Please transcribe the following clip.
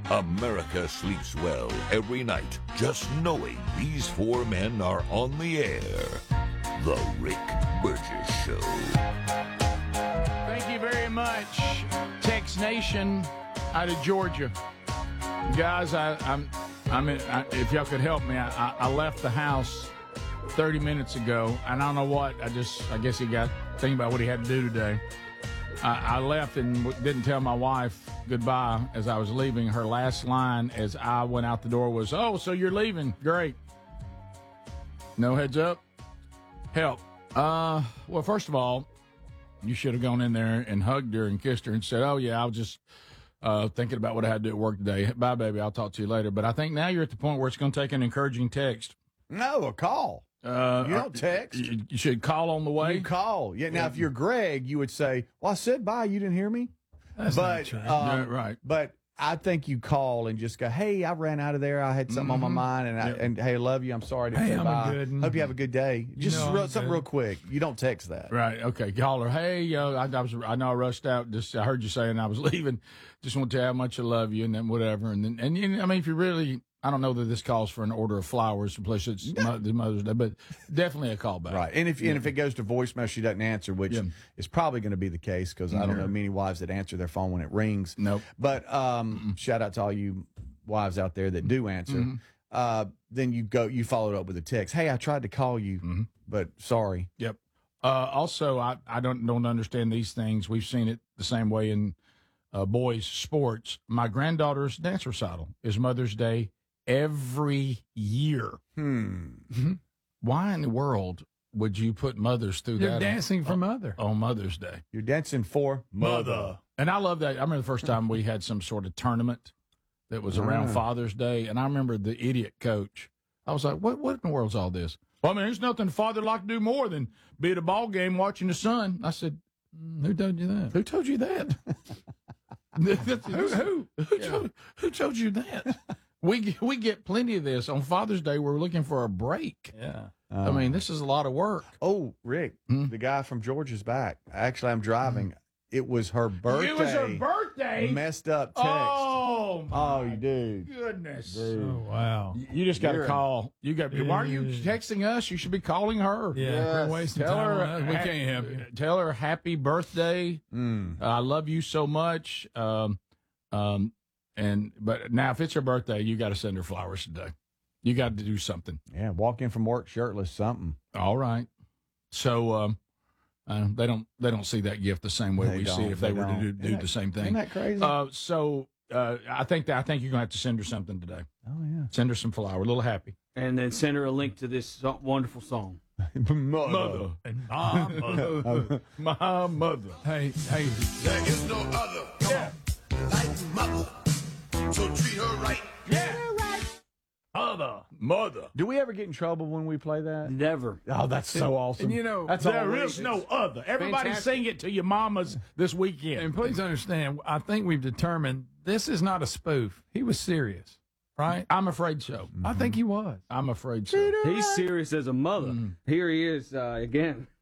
America sleeps well every night just knowing these four men are on the air. The Rick Burgess Show. Thank you very much, Tex Nation out of Georgia. Guys, if y'all could help me, I left the house 30 minutes ago, and I don't know what. I guess he got thinking about what he had to do today. I left and didn't tell my wife goodbye as I was leaving. Her last line as I went out the door was, "Oh, so you're leaving? Great." No heads up? Help. Well, first of all, you should have gone in there and hugged her and kissed her and said, "Oh, yeah, I was just thinking about what I had to do at work today. Bye, baby. I'll talk to you later." But I think now you're at the point where it's going to take an encouraging text. No, a call. You don't text. You should call on the way. You call. Yeah. Now, if you're Greg, you would say, "Well, I said bye. You didn't hear me." That's not true. Right. But I think you call and just go, "Hey, I ran out of there. I had something on my mind, and hey, I love you. I'm sorry to say bye. Hope you have a good day." Just something real quick. You don't text that. Right. Okay. Call her. "Hey, I know I rushed out. I heard you saying I was leaving. Just want to tell you how much I love you," and then whatever. And then I mean, if you really. I don't know that this calls for an order of flowers, plus it's Mother's Day, but definitely a call back. Right, and if it goes to voicemail, she doesn't answer, which is probably going to be the case because I don't know many wives that answer their phone when it rings. Nope. But shout out to all you wives out there that do answer. Then you follow it up with a text. "Hey, I tried to call you, but sorry." Yep. Also, I don't understand these things. We've seen it the same way in boys' sports. My granddaughter's dance recital is Mother's Day every year. Why in the world would you put mothers through that? You're dancing for mother. On Mother's Day. You're dancing for mother. And I love that. I remember the first time we had some sort of tournament that was around Father's Day, and I remember the idiot coach. I was like, what in the world's all this? "Well, I mean, there's nothing a father like to do more than be at a ball game watching the son." I said, "Who told you that? Who told you that?" Who told you that? We get plenty of this on Father's Day. We're looking for a break. Yeah. I mean, this is a lot of work. Oh, Rick, the guy from Georgia's back. Actually, I'm driving. It was her birthday. It was her birthday? Messed up text. Oh, you do. Goodness. Dude. Oh, wow. You just got to call. Why are you texting us? You should be calling her. Yeah. We're wasting Tell time her on that. We can't help you. Tell her happy birthday. I love you so much. But now if it's her birthday, you got to send her flowers today. You got to do something. Yeah, walk in from work shirtless, something. All right. So they don't see that gift the same way we see it if they were to do the same thing. Isn't that crazy? I think you're gonna have to send her something today. Oh yeah. Send her some flower, a little happy. And then send her a link to this wonderful song. Mother. And my mother. My mother. Hey. There is no other like mother, so treat her right. Yeah. Mother. Do we ever get in trouble when we play that? Never. Oh, that's so awesome. And that's there is no other. Everybody fantastic. sing it to your mamas this weekend. And please understand, I think we've determined this is not a spoof. He was serious, right? I'm afraid so. I think he was. I'm afraid so. He's serious as a mother. Here he is again.